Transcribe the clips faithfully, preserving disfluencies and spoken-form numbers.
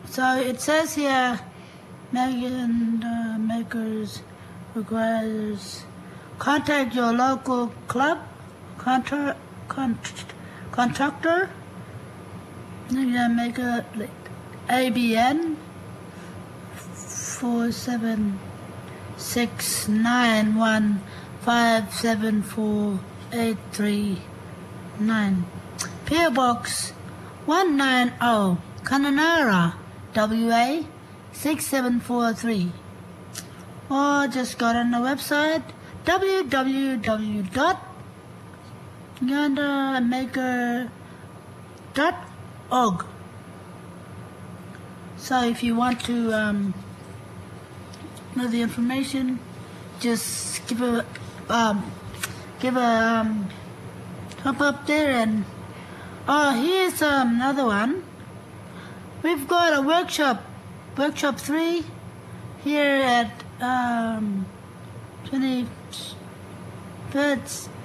So it says here, Megan uh, Makers requires contact your local club contra- con- contractor. Megan Maker A B N four seven six nine one five seven four eight three nine. P O Box one nine zero, Kununurra, W A six seven four three. Or just go on the website w w w dot uganda maker dot org. So if you want to um, know the information, just give a um, give a um, hop up there and oh, here's um, another one. We've got a workshop, workshop three, here at um, twenty-third,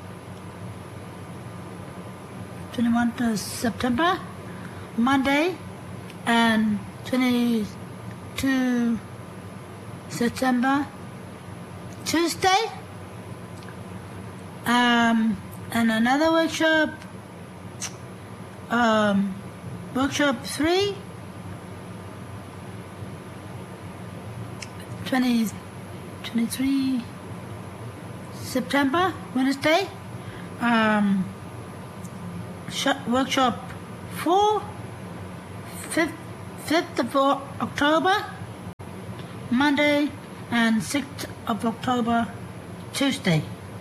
twenty-first of September, Monday, and twenty-second September, Tuesday. Um, and another workshop, um, workshop three, twenty, twenty-three September, Wednesday. Um, sh- workshop four, fifth, fifth of October, Monday, and sixth of October, Tuesday.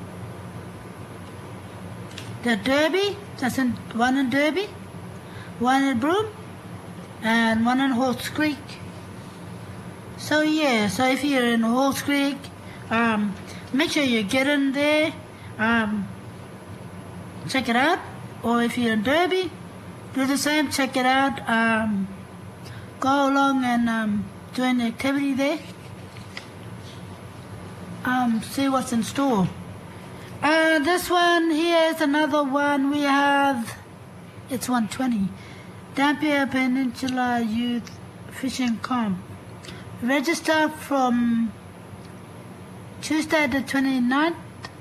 The Derby, that's in, one in Derby, one in Broome, and one in Halls Creek. So yeah, so if you're in Halls Creek, um, make sure you get in there, um, check it out. Or if you're in Derby, do the same, check it out. Um, go along and um, join the activity there. Um, see what's in store. Uh, this one here is another one we have. It's one twenty. Dampier Peninsula Youth Fishing Camp. Register from Tuesday the twenty-ninth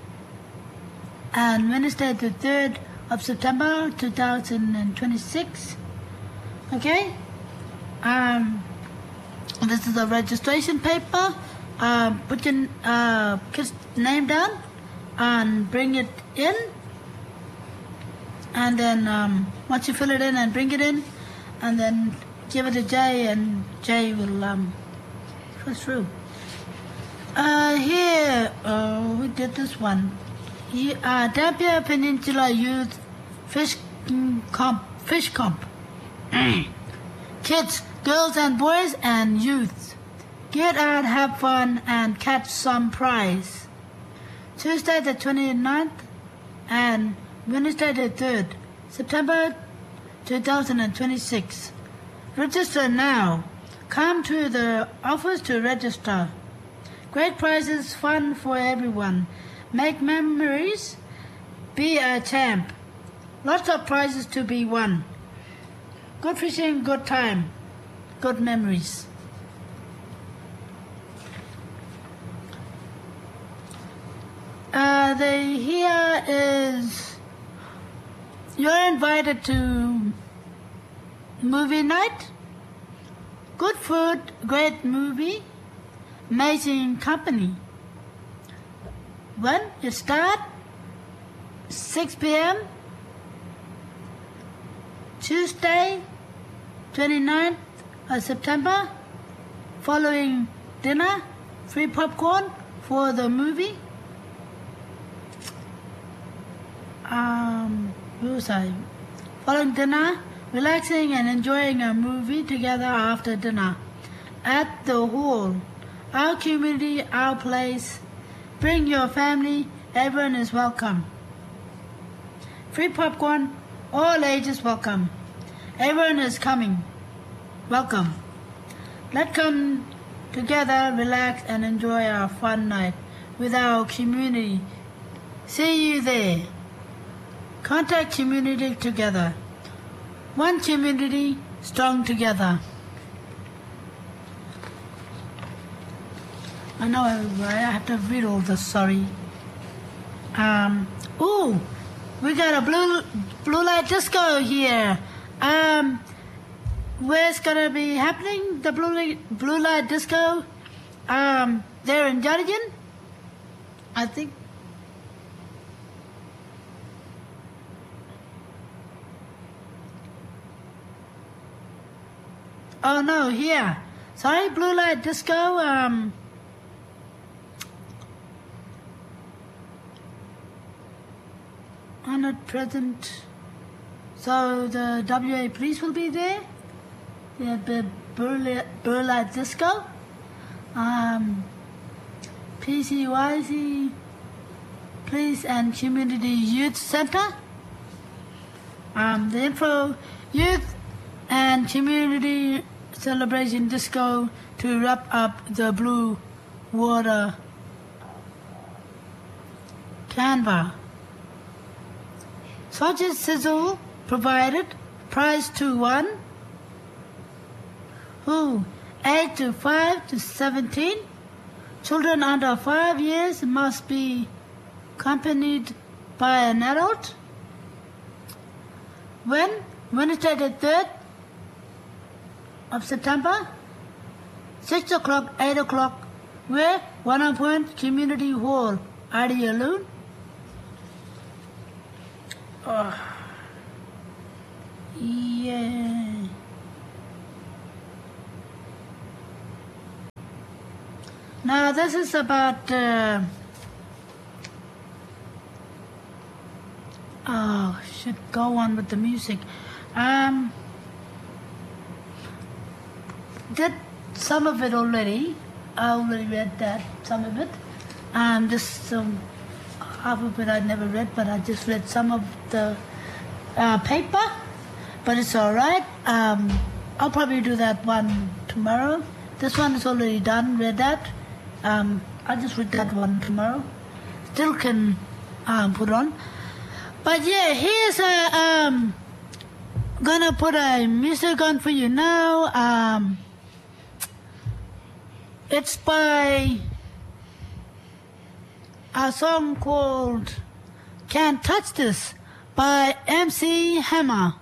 and Wednesday the third of September two thousand twenty-six. Okay? Um, this is a registration paper. Uh, put your uh, kid's name down and bring it in. And then um, once you fill it in and bring it in, and then give it to Jay, and Jay will um, go through. Uh, here, uh, we did this one. He, uh, Dampier Peninsula Youth Fish Comp, Fish Comp. Kids, girls and boys and youth. Get out, have fun, and catch some prize. Tuesday the twenty-ninth and Wednesday the third, September two thousand twenty-six. Register now. Come to the office to register. Great prizes, fun for everyone. Make memories. Be a champ. Lots of prizes to be won. Good fishing, good time. Good memories. Uh, the here is you're invited to movie night. Good food, great movie, amazing company. When it start six p.m. Tuesday, twenty-ninth of September. Following dinner, free popcorn for the movie. Um, what was I? Following dinner, relaxing and enjoying a movie together after dinner. At the hall, our community, our place. Bring your family, everyone is welcome. Free popcorn, all ages welcome. Everyone is coming. Welcome. Let's come together, relax and enjoy our fun night with our community. See you there. Contact community together. One community, strong together. I know I have to read all this, sorry. Um, ooh, we got a blue blue light disco here. Um, where's gonna be happening? The blue light, blue light disco. Um, there in Juddigan, I think. Oh no, here. Sorry, blue light disco. Um. Are not present. So the W A police will be there. Yeah, the Burlight Disco. Um, P C Y C Police and Community Youth Center. Um, the info Youth and Community Celebration Disco to wrap up the Blue Water Canva. Sergeant Sizzle provided prize to one who age to five to seventeen. Children under five years must be accompanied by an adult. When? Wednesday the third of September, six o'clock, eight o'clock, where? One Point Community Hall, Adialoon. Oh. Yeah. Now this is about uh, oh, should go on with the music. Um, did some of it already. I already read that, some of it. Um, just um, half of it I never read, but I just read some of the uh, paper. But it's all right. Um, I'll probably do that one tomorrow. This one is already done. Read that. Um, I'll just read that one tomorrow. Still can um, put on. But yeah, here's a um, gonna put a music on for you now. Um, it's by a song called "Can't Touch This" by M C Hammer.